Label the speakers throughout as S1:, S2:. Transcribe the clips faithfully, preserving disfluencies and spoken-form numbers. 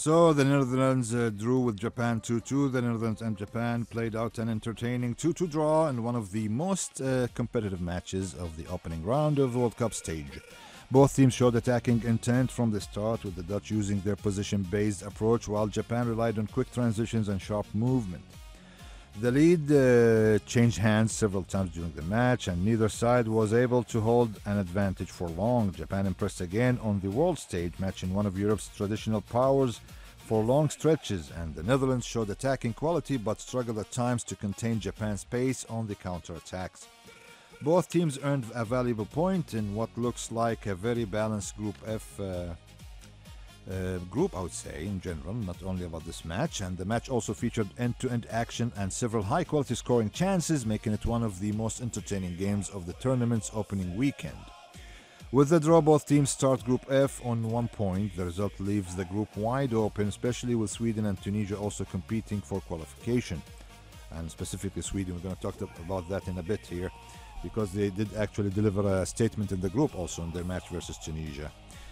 S1: So the Netherlands uh, drew with Japan two two. The Netherlands and Japan played out an entertaining two two draw in one of the most uh, competitive matches of the opening round of the World Cup stage. Both teams showed attacking intent from the start, with the Dutch using their position-based approach while Japan relied on quick transitions and sharp movement. The lead uh, changed hands several times during the match, and neither side was able to hold an advantage for long. Japan impressed again on the world stage, matching one of Europe's traditional powers for long stretches, and the Netherlands showed attacking quality but struggled at times to contain Japan's pace on the counterattacks. Both teams earned a valuable point in what looks like a very balanced Group F uh, Uh, group, I would say, in general, not only about this match. And the match also featured end-to-end action and several high-quality scoring chances, making it one of the most entertaining games of the tournament's opening weekend. With the draw, both teams start Group F on one point. The result leaves the group wide open, especially with Sweden and Tunisia also competing for qualification. And specifically Sweden, we're going to talk about that in a bit here, because they did actually deliver a statement in the group also in their match versus Tunisia.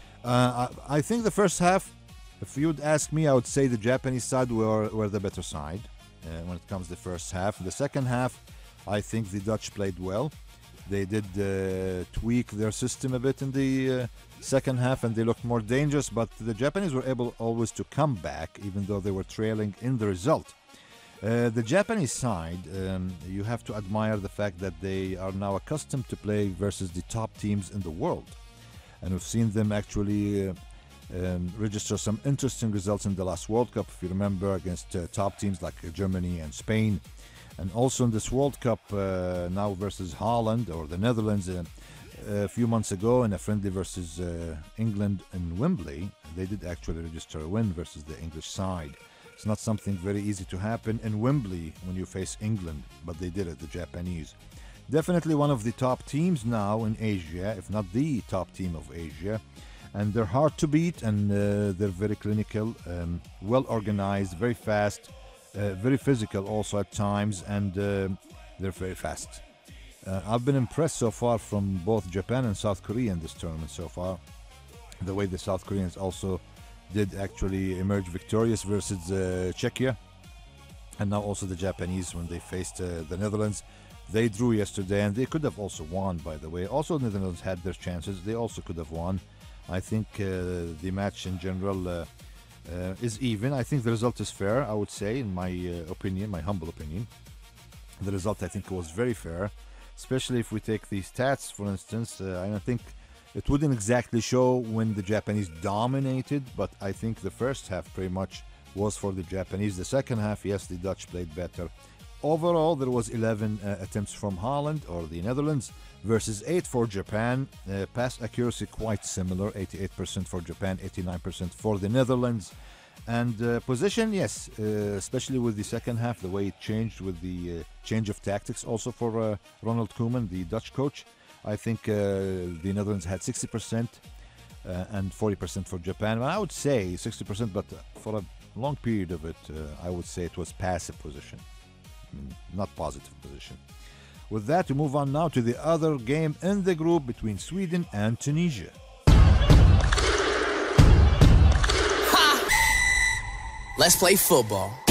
S1: Uh, I, I think the first half, if you'd ask me, I would say the Japanese side were, were the better side uh, when it comes to the first half. The second half, I think the Dutch played well. They did uh, tweak their system a bit in the uh, second half, and they looked more dangerous, but the Japanese were able always to come back, even though they were trailing in the result. Uh, the Japanese side, um, you have to admire the fact that they are now accustomed to play versus the top teams in the world. And we've seen them actually uh, um, register some interesting results in the last World Cup, if you remember, against uh, top teams like uh, Germany and Spain. And also in this World Cup uh, now versus Holland or the Netherlands uh, a few months ago in a friendly versus uh, England in Wembley, they did actually register a win versus the English side. It's not something very easy to happen in Wembley when you face England, but they did it, the Japanese. Definitely one of the top teams now in Asia, if not the top team of Asia. And they're hard to beat, and uh, they're very clinical, um, well organized, very fast, uh, very physical also at times, and uh, they're very fast. Uh, I've been impressed so far from both Japan and South Korea in this tournament so far. The way the South Koreans also did actually emerge victorious versus uh, Czechia, and now also the Japanese when they faced uh, the Netherlands. They drew yesterday, and they could have also won, by the way. Also, the Netherlands had their chances. They also could have won. I think uh, the match in general uh, uh, is even. I think the result is fair, I would say, in my uh, opinion, my humble opinion. The result, I think, was very fair, especially if we take the stats, for instance. Uh, I don't think it wouldn't exactly show when the Japanese dominated, but I think the first half pretty much was for the Japanese. The second half, yes, the Dutch played better. Overall, there was eleven uh, attempts from Holland or the Netherlands versus eight for Japan. Uh, pass accuracy quite similar, eighty-eight percent for Japan, eighty-nine percent for the Netherlands. And uh, position, yes, uh, especially with the second half, the way it changed with the uh, change of tactics also for uh, Ronald Koeman, the Dutch coach. I think uh, the Netherlands had sixty percent uh, and forty percent for Japan. Well, I would say sixty percent, but for a long period of it, uh, I would say it was passive position. Not positive position. With that, we move on now to the other game in the group between Sweden and Tunisia.
S2: Ha! Let's play football.